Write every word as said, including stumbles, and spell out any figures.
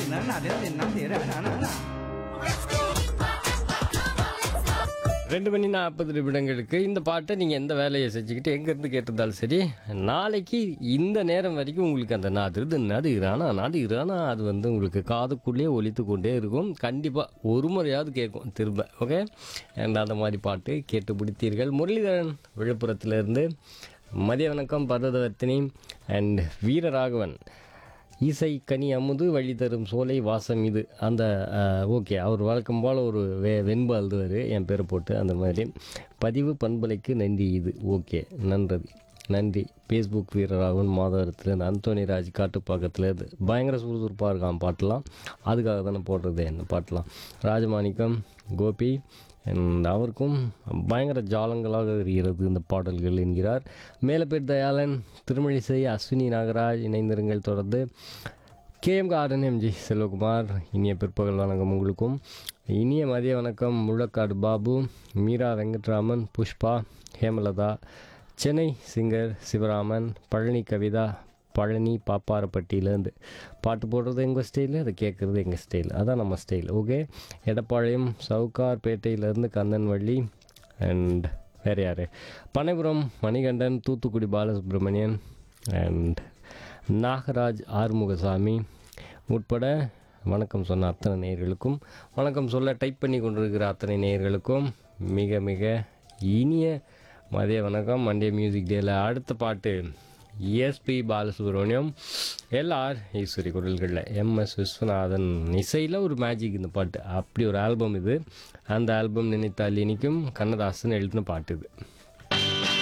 ரெண்டு மணி நாற்பது நிமிடங்களுக்கு இந்த பாட்டை நீங்கள் எந்த வேலையை செஞ்சுக்கிட்டு எங்கேருந்து கேட்டிருந்தாலும் சரி, நாளைக்கு இந்த நேரம் வரைக்கும் உங்களுக்கு அந்த நாது இது நாது இரானா நாது இரானா அது வந்து உங்களுக்கு காதுக்குள்ளேயே ஒலித்து கொண்டே இருக்கும். கண்டிப்பாக ஒரு முறையாவது கேட்கும் திரும்ப. ஓகே, அண்ட் அந்த மாதிரி பாட்டு கேட்டு பிடித்தீர்கள். முரளிதரன் விழுப்புரத்துலேருந்து மதிய வணக்கம் பரதவர்த்தினி அண்ட் வீரராகவன் இசை கனி அமுது வழி தரும் சோலை வாசம் இது அந்த ஓகே அவர் வழக்கம் போல் ஒரு வே வெண்பு அழுதுவார் என் பேரை போட்டு. அந்த மாதிரி பதிவு பண்பலைக்கு நன்றி இது ஓகே நன்றி நன்றி. ஃபேஸ்புக் வீரராகவன் மாதவரத்துலேருந்து அந்தோனி ராஜ் காட்டுப்பாக்கத்துலேருந்து பயங்கர சுறுசுறுப்பாக இருக்கான் பாட்டெலாம், அதுக்காக தானே போடுறது என்ன பாட்டெலாம். ராஜமாணிக்கம் கோபி அண்ட் அவருக்கும் பயங்கர ஜாலங்களாக இருக்கிறது இந்த பாடல்கள் என்கிறார். மேலப்பேர் தயாளன் திருமழிசை அஸ்வினி நாகராஜ் இணைந்திருங்கள். தொடர்ந்து K M garden MG Selvakumar இனிய பிற்பகல் வணக்கம் உங்களுக்கும். இனிய மதிய வணக்கம் முழக்காடு பாபு, மீரா வெங்கட்ராமன், புஷ்பா, ஹேமலதா, சென்னை சிங்கர் சிவராமன், பழனி கவிதா, பழனி பாப்பாரப்பட்டியிலேருந்து. பாட்டு போடுறது எங்கள் ஸ்டைலு, அதை கேட்குறது எங்கள் ஸ்டைல், அதான் நம்ம style. Okay, Edappalayam Sowcar பேட்டையிலேருந்து கந்தன்வள்ளி and வேறு யார் பனைபுரம் மணிகண்டன், தூத்துக்குடி பாலசுப்ரமணியன் அண்ட் நாகராஜ் ஆறுமுகசாமி உட்பட வணக்கம் சொன்ன அத்தனை நேயர்களுக்கும், வணக்கம் சொல்ல டைப் பண்ணி கொண்டிருக்கிற அத்தனை நேயர்களுக்கும் மிக மிக இனிய மதிய வணக்கம். மண்டே மியூசிக் டேயில் அடுத்த பாட்டு எஸ்பி பாலசுப்ரமணியம், எல்ஆர் ஈஸ்வரி குரல்களில் எம்எஸ் விஸ்வநாதன் இசையில் ஒரு மேஜிக் இந்த பாட்டு. அப்படி ஒரு ஆல்பம் இது. அந்த ஆல்பம் நினைத்தால் இனிக்கும் கண்ணதாசன் எழுதின பாட்டு இது.